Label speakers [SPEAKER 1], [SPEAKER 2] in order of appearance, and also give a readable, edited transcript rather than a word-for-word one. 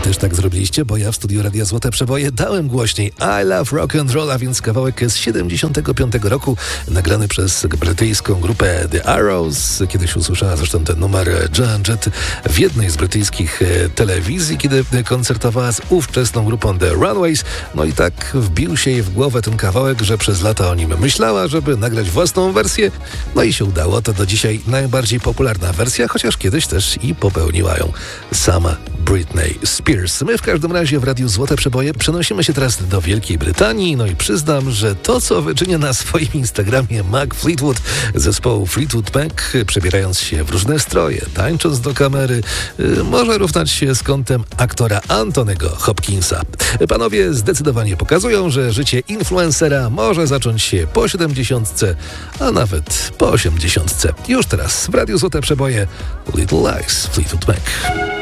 [SPEAKER 1] też tak zrobiliście? Bo ja w studiu Radia Złote Przeboje dałem głośniej I Love Rock and Roll, a więc kawałek z 75 roku, nagrany przez brytyjską grupę The Arrows. Kiedyś usłyszała zresztą ten numer Joan Jett w jednej z brytyjskich telewizji, kiedy koncertowała z ówczesną grupą The Runaways. No i tak wbił się jej w głowę ten kawałek, że przez lata o nim myślała, żeby nagrać własną wersję. No i się udało. To do dzisiaj najbardziej popularna wersja, chociaż kiedyś też i popełniła ją sama Britney Spears. My w każdym razie w Radiu Złote Przeboje przenosimy się teraz do Wielkiej Brytanii. No i przyznam, że to, co wyczynia na swoim Instagramie Mac Fleetwood z zespołu Fleetwood Mac, przebierając się w różne stroje, tańcząc do kamery, może równać się z kątem aktora Antonego Hopkinsa. Panowie zdecydowanie pokazują, że życie influencera może zacząć się po 70, a nawet po 80. Już teraz w Radiu Złote Przeboje Little Lies Fleetwood Mac.